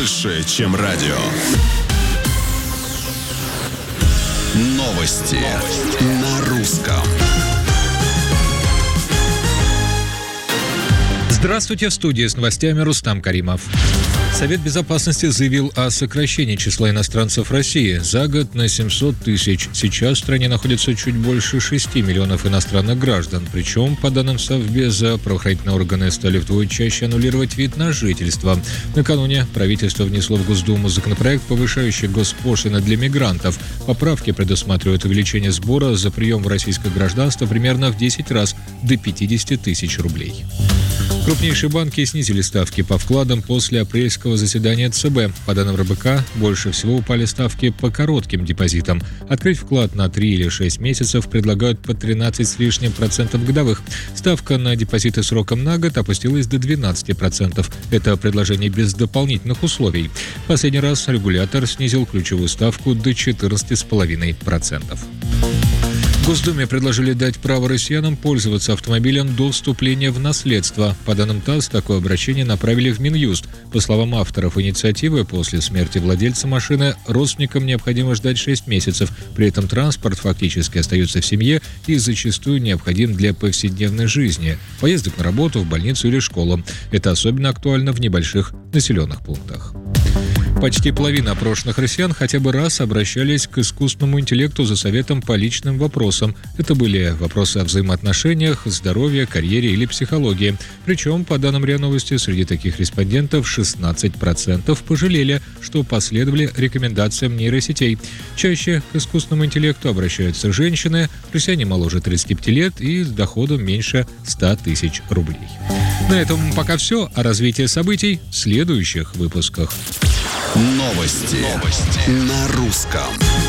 больше, чем радио. Новости на русском. Здравствуйте, в студии с новостями Рустам Каримов. Совет Безопасности заявил о сокращении числа иностранцев в России за год на 700 тысяч. Сейчас в стране находится чуть больше 6 миллионов иностранных граждан. Причем, по данным Совбеза, правоохранительные органы стали вдвое чаще аннулировать вид на жительство. Накануне правительство внесло в Госдуму законопроект, повышающий госпошлины для мигрантов. Поправки предусматривают увеличение сбора за прием в российское гражданство примерно в 10 раз, до 50 тысяч рублей. Крупнейшие банки снизили ставки по вкладам после апрельского заседания ЦБ. По данным РБК, больше всего упали ставки по коротким депозитам. Открыть вклад на 3 или 6 месяцев предлагают по 13 с лишним процентов годовых. Ставка на депозиты сроком на год опустилась до 12%. Это предложение без дополнительных условий. Последний раз регулятор снизил ключевую ставку до 14,5%. В Госдуме предложили дать право россиянам пользоваться автомобилем до вступления в наследство. По данным ТАСС, такое обращение направили в Минюст. По словам авторов инициативы, после смерти владельца машины родственникам необходимо ждать 6 месяцев. При этом транспорт фактически остается в семье и зачастую необходим для повседневной жизни. Поездок на работу, в больницу или школу. Это особенно актуально в небольших населенных пунктах. Почти половина опрошенных россиян хотя бы раз обращались к искусственному интеллекту за советом по личным вопросам. Это были вопросы о взаимоотношениях, здоровье, карьере или психологии. Причем, по данным РИА Новости, среди таких респондентов 16% пожалели, что последовали рекомендациям нейросетей. Чаще к искусственному интеллекту обращаются женщины, россияне моложе 35 лет и с доходом меньше 100 тысяч рублей. На этом пока все. О развитии событий в следующих выпусках. Новости на русском.